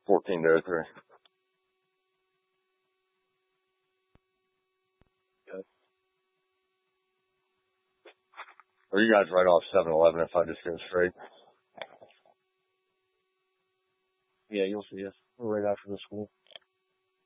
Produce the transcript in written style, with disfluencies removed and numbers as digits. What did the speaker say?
14-03. Good. Or you guys right off 7-Eleven if I just go straight? Yeah, you'll see us. We're right after the school.